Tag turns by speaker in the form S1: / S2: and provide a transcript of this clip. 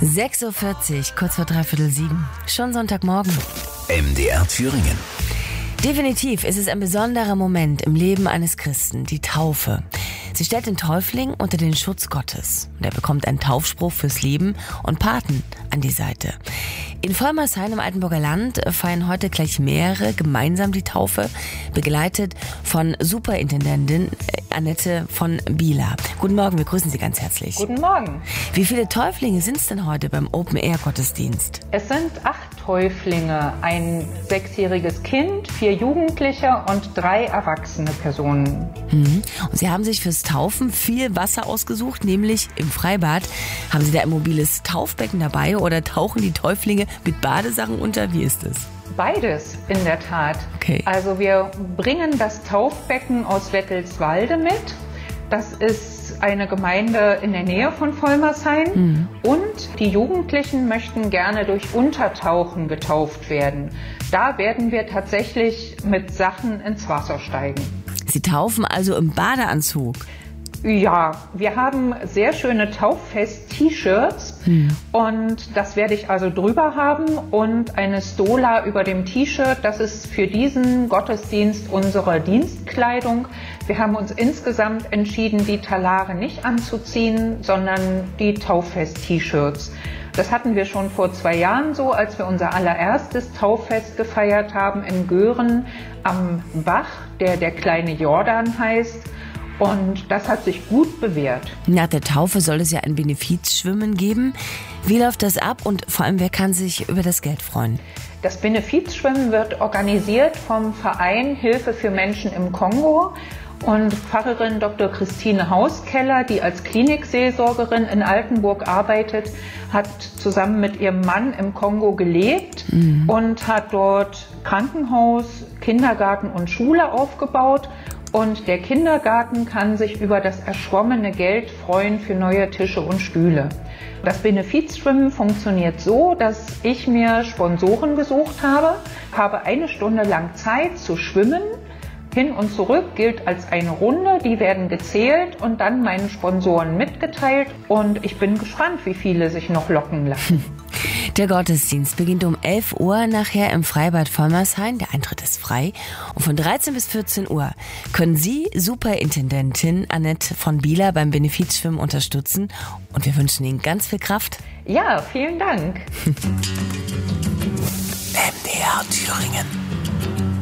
S1: 6:40 Uhr, kurz vor 6:45. Schon Sonntagmorgen.
S2: MDR Thüringen.
S1: Definitiv ist es ein besonderer Moment im Leben eines Christen, die Taufe. Sie stellt den Täufling unter den Schutz Gottes. Und er bekommt einen Taufspruch fürs Leben und Paten an die Seite. In Vollmershain im Altenburger Land feiern heute gleich mehrere gemeinsam die Taufe, begleitet von Superintendentin Annette von Bieler. Guten Morgen, wir grüßen Sie ganz herzlich.
S3: Guten Morgen.
S1: Wie viele Täuflinge sind es denn heute beim Open-Air-Gottesdienst?
S3: Es sind 8 Täuflinge, ein 6-jähriges Kind, 4 Jugendliche und 3 erwachsene Personen.
S1: Und Sie haben sich fürs Taufen viel Wasser ausgesucht, nämlich im Freibad. Haben Sie da ein mobiles Taufbecken dabei oder tauchen die Täuflinge mit Badesachen unter? Wie ist es?
S3: Beides in der Tat.
S1: Okay.
S3: Also wir bringen das Taufbecken aus Wettelswalde mit. Das ist eine Gemeinde in der Nähe von Vollmershain. Und die Jugendlichen möchten gerne durch Untertauchen getauft werden. Da werden wir tatsächlich mit Sachen ins Wasser steigen.
S1: Sie taufen also im Badeanzug?
S3: Ja, wir haben sehr schöne Tauffest-T-Shirts und das werde ich also drüber haben und eine Stola über dem T-Shirt. Das ist für diesen Gottesdienst unsere Dienstkleidung. Wir haben uns insgesamt entschieden, die Talare nicht anzuziehen, sondern die Tauffest-T-Shirts. Das hatten wir schon vor 2 Jahren so, als wir unser allererstes Tauffest gefeiert haben in Göhren am Bach, der kleine Jordan heißt. Und das hat sich gut bewährt.
S1: Nach der Taufe soll es ja ein Benefizschwimmen geben. Wie läuft das ab und vor allem, wer kann sich über das Geld freuen?
S3: Das Benefizschwimmen wird organisiert vom Verein Hilfe für Menschen im Kongo. Und Pfarrerin Dr. Christine Hauskeller, die als Klinikseelsorgerin in Altenburg arbeitet, hat zusammen mit ihrem Mann im Kongo gelebt und hat dort Krankenhaus, Kindergarten und Schule aufgebaut. Und der Kindergarten kann sich über das erschwommene Geld freuen für neue Tische und Stühle. Das Benefizschwimmen funktioniert so, dass ich mir Sponsoren gesucht habe 1 Stunde lang Zeit zu schwimmen. Hin und zurück gilt als eine Runde, die werden gezählt und dann meinen Sponsoren mitgeteilt. Und ich bin gespannt, wie viele sich noch locken lassen.
S1: Der Gottesdienst beginnt um 11 Uhr nachher im Freibad Vollmershain. Der Eintritt ist frei. Und von 13 bis 14 Uhr können Sie Superintendentin Annette von Bieler beim Benefizschwimmen unterstützen. Und wir wünschen Ihnen ganz viel Kraft.
S3: Ja, vielen Dank.
S2: MDR Thüringen.